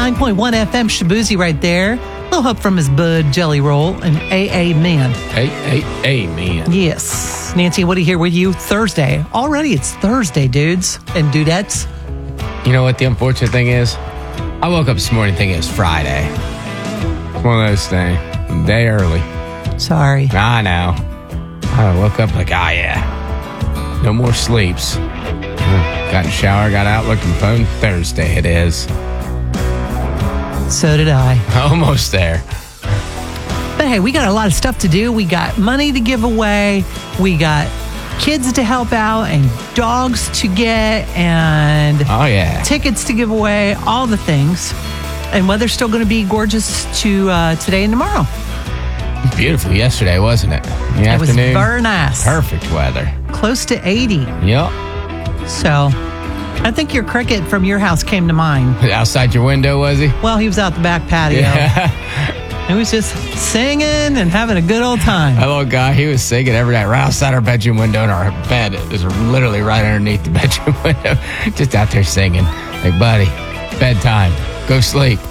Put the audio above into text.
99.1 FM Shabuzi right there. A little help from his bud Jelly Roll and amen. Amen. Yes. Nancy, Woody here with you Thursday. Already it's Thursday, dudes and dudettes. You know what the unfortunate thing is? I woke up this morning thinking it was Friday. It's one of those things. A day early. Sorry. I know. I woke up like, yeah. No more sleeps. Got in the shower, got out, looked at the phone. Thursday it is. So did I. Almost there. But hey, we got a lot of stuff to do. We got money to give away. We got kids to help out and dogs to get and tickets to give away, all the things. And weather's still going to be gorgeous to today and tomorrow. Beautiful yesterday, wasn't it? In the afternoon. It was very nice. Perfect weather. Close to 80. Yep. So I think your cricket from your house came to mind. Outside your window, was he? Well, he was out the back patio. Yeah. He was just singing and having a good old time. That little guy, he was singing every night right outside our bedroom window, and our bed is literally right underneath the bedroom window. Just out there singing. Like, buddy, bedtime. Go sleep.